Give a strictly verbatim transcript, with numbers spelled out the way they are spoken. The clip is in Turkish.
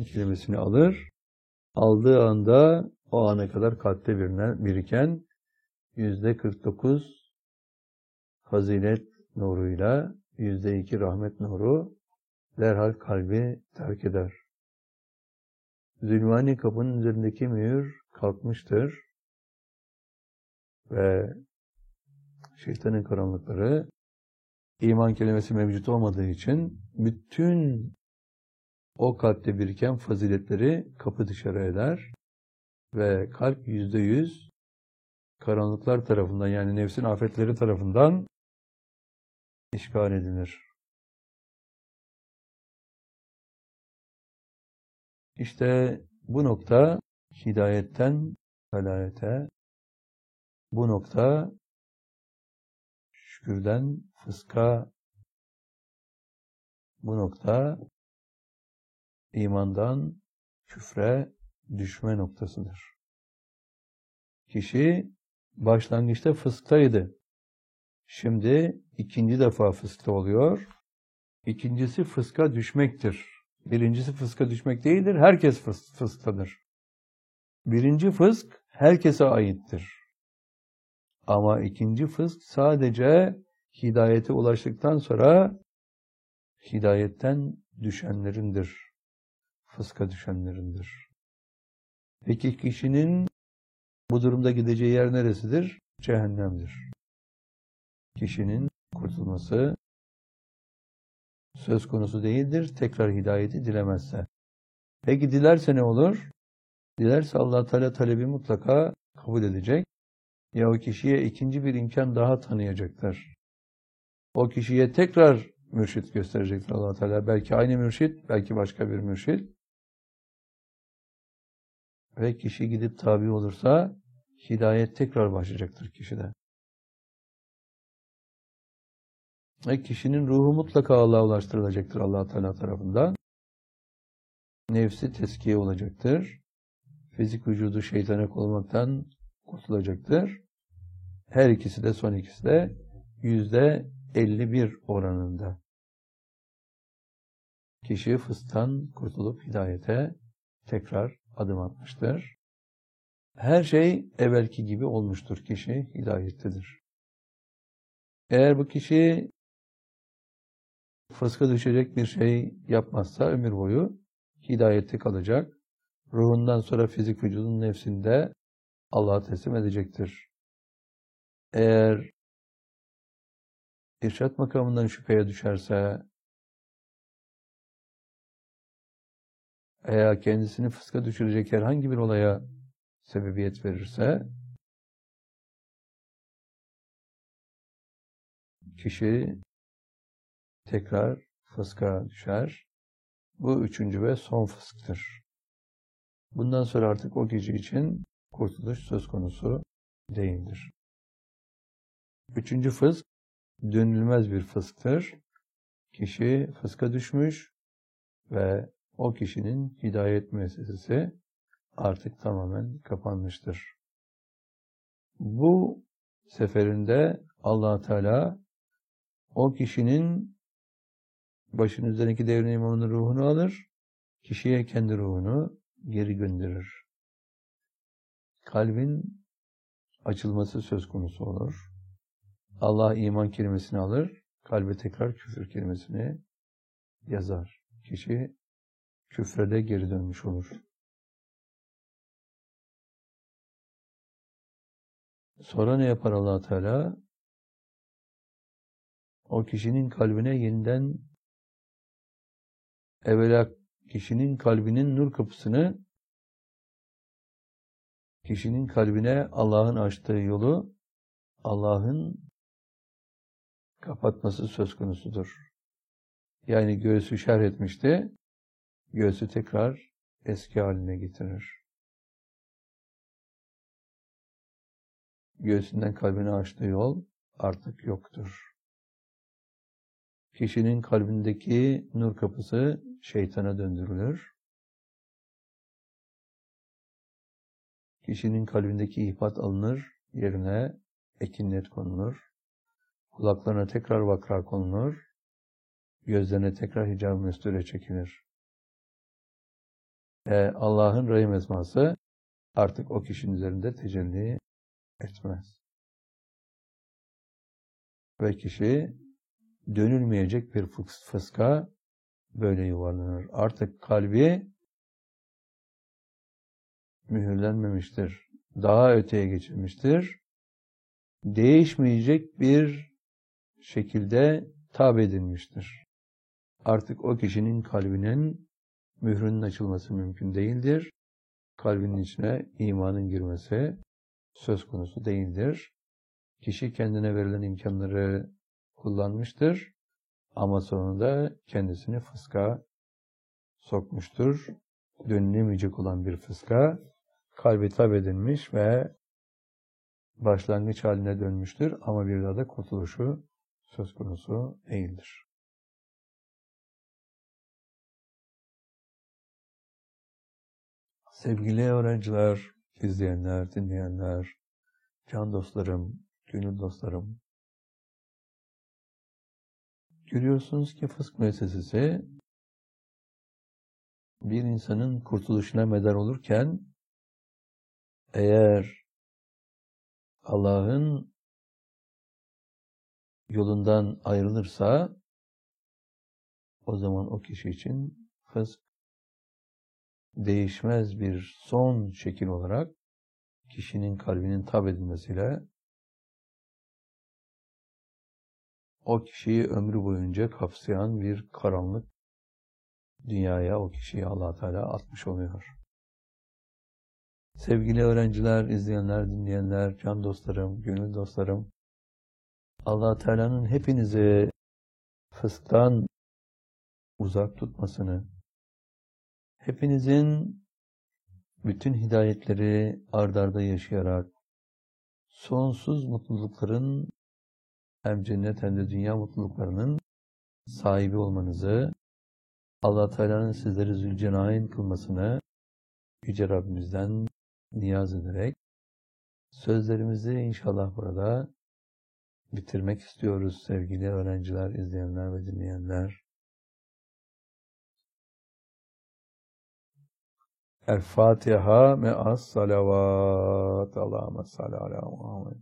iman kelimesini alır. Aldığı anda o ana kadar kalpte biriken yüzde kırk dokuz fazilet nuruyla yüzde iki rahmet nuru derhal kalbi terk eder. Zülmani kapının üzerindeki mühür kalkmıştır ve şeytanın karanlıkları iman kelimesi mevcut olmadığı için bütün o kalpte biriken faziletleri kapı dışarı eder ve kalp yüzde yüz karanlıklar tarafından, yani nefsin afetleri tarafından işgal edilir. İşte bu nokta hidayetten dalalete, bu nokta şükürden fıska, bu nokta imandan küfre düşme noktasıdır. Kişi başlangıçta fısktaydı. Şimdi ikinci defa fıskta oluyor. İkincisi fıska düşmektir. Birincisi fıska düşmek değildir. Herkes fıs fıskadır. Birinci fısk herkese aittir. Ama ikinci fısk sadece hidayete ulaştıktan sonra hidayetten düşenlerindir. Fıska düşenlerindir. Peki kişinin bu durumda gideceği yer neresidir? Cehennemdir. Kişinin kurtulması söz konusu değildir. Tekrar hidayeti dilemezse. Peki dilerse ne olur? Dilerse Allah Teala talebi mutlaka kabul edecek. Ya o kişiye ikinci bir imkan daha tanıyacaktır. O kişiye tekrar mürşit gösterecektir Allah Teala. Belki aynı mürşit, belki başka bir mürşit. Ve kişi gidip tabi olursa hidayet tekrar başlayacaktır kişide. Ve kişinin ruhu mutlaka Allah'a ulaştırılacaktır Allah Teala tarafından. Nefsi teskiye olacaktır. Fizik vücudu şeytana olmaktan kurtulacaktır. Her ikisi de, son ikisi de yüzde elli bir oranında. Kişi fısktan kurtulup hidayete tekrar adım atmıştır. Her şey evvelki gibi olmuştur. Kişi hidayettedir. Eğer bu kişi fıska düşecek bir şey yapmazsa ömür boyu hidayette kalacak. Ruhundan sonra fizik vücudun nefsinde Allah'a teslim edecektir. Eğer irşat makamından şüpheye düşerse, eğer kendisini fıska düşürecek herhangi bir olaya sebebiyet verirse, kişi tekrar fıska düşer. Bu üçüncü ve son fısktır. Bundan sonra artık o kişi için kurtuluş söz konusu değildir. Üçüncü fısk, dönülmez bir fısktır. Kişi fıska düşmüş ve o kişinin hidayet müessesesi artık tamamen kapanmıştır. Bu seferinde Allah Teala o kişinin başının üzerindeki devrin imamının ruhunu alır, kişiye kendi ruhunu geri gönderir. Kalbin açılması söz konusu olur. Allah iman kelimesini alır, kalbe tekrar küfür kelimesini yazar. Kişi küfrede geri dönmüş olur. Sonra ne yapar Allah Teala? O kişinin kalbine yeniden, evvela kişinin kalbinin nur kapısını, kişinin kalbine Allah'ın açtığı yolu Allah'ın kapatması söz konusudur. Yani göğsü şerh etmişti, göğsü tekrar eski haline getirir. Göğsünden kalbine açtığı yol artık yoktur. Kişinin kalbindeki nur kapısı şeytana döndürülür. Kişinin kalbindeki ihbat alınır, yerine ekinnet konulur. Kulaklarına tekrar vakra konulur. Gözlerine tekrar hicab-ı mesture çekilir. ve Allah'ın Rahim esması artık o kişinin üzerinde tecelli etmez. Ve kişi dönülmeyecek bir fıska böyle yuvarlanır. Artık kalbi mühürlenmemiştir. Daha öteye geçirmiştir. Değişmeyecek bir şekilde tabi edilmiştir. Artık o kişinin kalbinin mührünün açılması mümkün değildir. Kalbinin içine imanın girmesi söz konusu değildir. Kişi kendine verilen imkanları kullanmıştır. Ama sonunda kendisini fıska sokmuştur. Dönülemeyecek olan bir fıska kalbi tabi edilmiş ve başlangıç haline dönmüştür. Ama bir daha da kurtuluşu söz konusu değildir. Sevgili öğrenciler, izleyenler, dinleyenler, can dostlarım, gönül dostlarım, görüyorsunuz ki fısk müessesesi bir insanın kurtuluşuna medar olurken eğer Allah'ın yolundan ayrılırsa o zaman o kişi için fısk değişmez bir son şekil olarak kişinin kalbinin tab edilmesiyle o kişiyi ömrü boyunca kapsayan bir karanlık dünyaya o kişiyi Allah Teala atmış oluyor. Sevgili öğrenciler, izleyenler, dinleyenler, can dostlarım, gönül dostlarım, Allah Teala'nın hepinizi fısktan uzak tutmasını, hepinizin bütün hidayetleri ard arda yaşayarak sonsuz mutlulukların hem cennet hem de dünya mutluluklarının sahibi olmanızı, Allah Teala'nın sizleri zülcenain kılmasını Yüce Rabbimizden niyaz ederek sözlerimizi inşallah burada bitirmek istiyoruz sevgili öğrenciler, izleyenler ve dinleyenler. El Fatiha me'as salavat. Allahümme salli ala Muhammed.